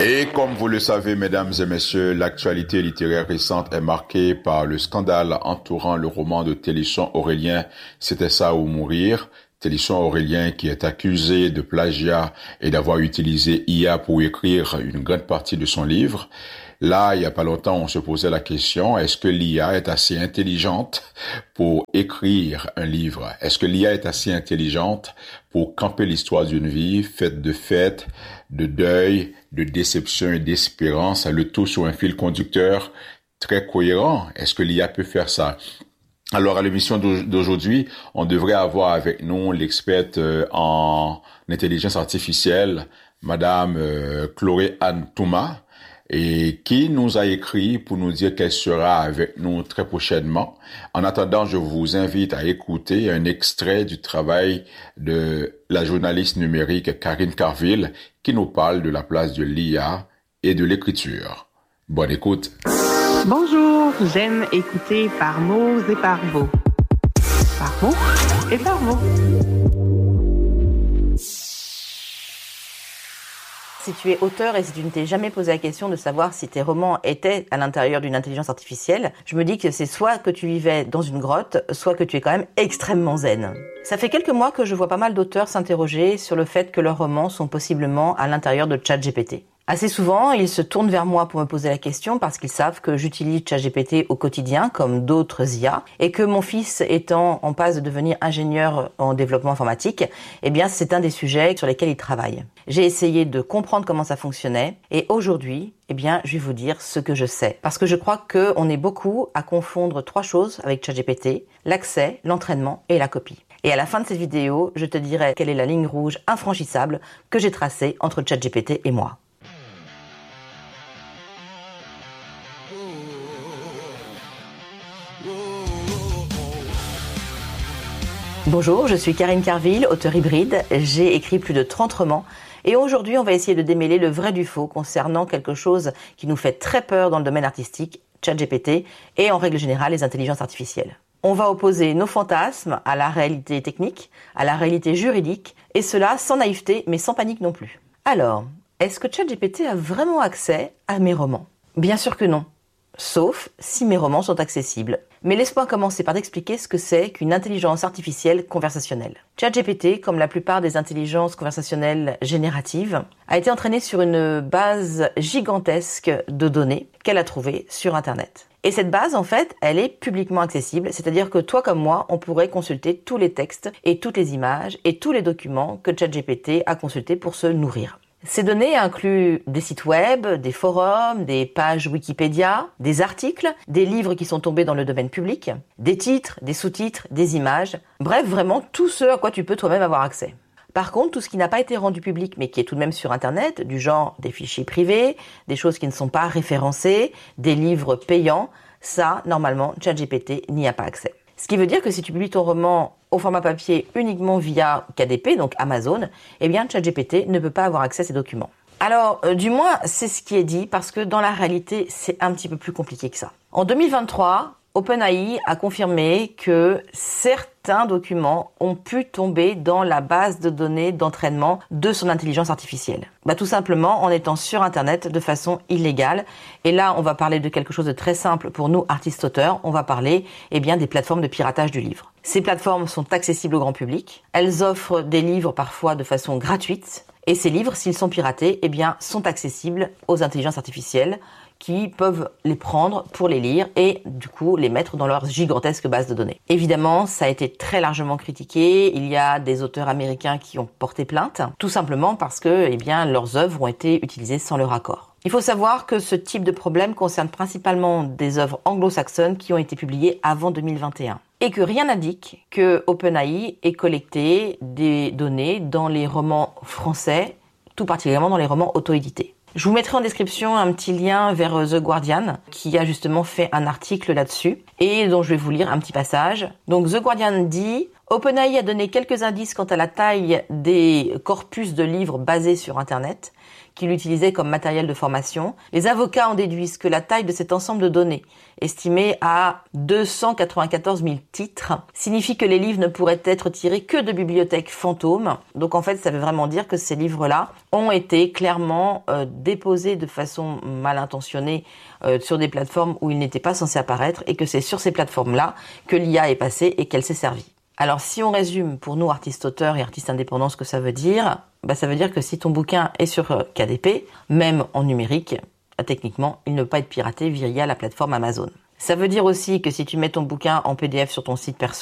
Et comme vous le savez, mesdames et messieurs, l'actualité littéraire récente est marquée par le scandale entourant le roman de Télisson Aurélien, C'était ça ou mourir. Télisson Aurélien qui est accusé de plagiat et d'avoir utilisé IA pour écrire une grande partie de son livre. Là, il n'y a pas longtemps, on se posait la question, est-ce que l'IA est assez intelligente pour écrire un livre? Est-ce que l'IA est assez intelligente pour camper l'histoire d'une vie faite, de deuil, de déception et d'espérance, le tout sur un fil conducteur très cohérent? Est-ce que l'IA peut faire ça? Alors, à l'émission d'aujourd'hui, on devrait avoir avec nous l'experte en intelligence artificielle, Madame Chloé Anne Touma, et qui nous a écrit pour nous dire qu'elle sera avec nous très prochainement. En attendant, je vous invite à écouter un extrait du travail de la journaliste numérique Karine Carville qui nous parle de la place de l'IA et de l'écriture. Bonne écoute. Bonjour, j'aime écouter par mots et par mots. Par mots et par mots. Si tu es auteur et si tu ne t'es jamais posé la question de savoir si tes romans étaient à l'intérieur d'une intelligence artificielle, je me dis que c'est soit que tu vivais dans une grotte, soit que tu es quand même extrêmement zen. Ça fait quelques mois que je vois pas mal d'auteurs s'interroger sur le fait que leurs romans sont possiblement à l'intérieur de ChatGPT. Assez souvent, ils se tournent vers moi pour me poser la question parce qu'ils savent que j'utilise ChatGPT au quotidien comme d'autres IA et que mon fils étant en passe de devenir ingénieur en développement informatique, eh bien c'est un des sujets sur lesquels il travaille. J'ai essayé de comprendre comment ça fonctionnait et aujourd'hui, eh bien je vais vous dire ce que je sais parce que je crois qu'on est beaucoup à confondre trois choses avec ChatGPT, l'accès, l'entraînement et la copie. Et à la fin de cette vidéo, je te dirai quelle est la ligne rouge infranchissable que j'ai tracée entre ChatGPT et moi. Bonjour, je suis Karine Carville, auteure hybride. J'ai écrit plus de 30 romans et aujourd'hui on va essayer de démêler le vrai du faux concernant quelque chose qui nous fait très peur dans le domaine artistique, ChatGPT et en règle générale les intelligences artificielles. On va opposer nos fantasmes à la réalité technique, à la réalité juridique et cela sans naïveté mais sans panique non plus. Alors, est-ce que ChatGPT a vraiment accès à mes romans ? Bien sûr que non. Sauf si mes romans sont accessibles. Mais laisse-moi commencer par t'expliquer ce que c'est qu'une intelligence artificielle conversationnelle. ChatGPT, comme la plupart des intelligences conversationnelles génératives, a été entraîné sur une base gigantesque de données qu'elle a trouvées sur Internet. Et cette base, en fait, elle est publiquement accessible, c'est-à-dire que toi comme moi, on pourrait consulter tous les textes et toutes les images et tous les documents que ChatGPT a consultés pour se nourrir. Ces données incluent des sites web, des forums, des pages Wikipédia, des articles, des livres qui sont tombés dans le domaine public, des titres, des sous-titres, des images, bref, vraiment tout ce à quoi tu peux toi-même avoir accès. Par contre, tout ce qui n'a pas été rendu public mais qui est tout de même sur Internet, du genre des fichiers privés, des choses qui ne sont pas référencées, des livres payants, ça, normalement, ChatGPT n'y a pas accès. Ce qui veut dire que si tu publies ton roman au format papier uniquement via KDP, donc Amazon, eh bien ChatGPT ne peut pas avoir accès à ces documents. Alors, du moins, c'est ce qui est dit, parce que dans la réalité, c'est un petit peu plus compliqué que ça. En 2023, OpenAI a confirmé que certains documents ont pu tomber dans la base de données d'entraînement de son intelligence artificielle. Tout simplement en étant sur Internet de façon illégale. Et là, on va parler de quelque chose de très simple pour nous, artistes-auteurs. On va parler des plateformes de piratage du livre. Ces plateformes sont accessibles au grand public. Elles offrent des livres parfois de façon gratuite. Et ces livres, s'ils sont piratés, sont accessibles aux intelligences artificielles qui peuvent les prendre pour les lire et du coup les mettre dans leur gigantesque base de données. Évidemment, ça a été très largement critiqué. Il y a des auteurs américains qui ont porté plainte, tout simplement parce que leurs œuvres ont été utilisées sans leur accord. Il faut savoir que ce type de problème concerne principalement des œuvres anglo-saxonnes qui ont été publiées avant 2021. Et que rien n'indique que OpenAI ait collecté des données dans les romans français, tout particulièrement dans les romans auto-édités. Je vous mettrai en description un petit lien vers The Guardian qui a justement fait un article là-dessus et dont je vais vous lire un petit passage. Donc The Guardian dit « OpenAI a donné quelques indices quant à la taille des corpus de livres basés sur Internet, qu'il utilisait comme matériel de formation. Les avocats en déduisent que la taille de cet ensemble de données, estimé à 294 000 titres, signifie que les livres ne pourraient être tirés que de bibliothèques fantômes. Donc en fait, ça veut vraiment dire que ces livres-là ont été clairement déposés de façon mal intentionnée sur des plateformes où ils n'étaient pas censés apparaître, et que c'est sur ces plateformes-là que l'IA est passée et qu'elle s'est servie. Alors si on résume pour nous, artistes-auteurs et artistes indépendants, ce que ça veut dire, ça veut dire que si ton bouquin est sur KDP, même en numérique, techniquement, il ne peut pas être piraté via la plateforme Amazon. Ça veut dire aussi que si tu mets ton bouquin en PDF sur ton site perso,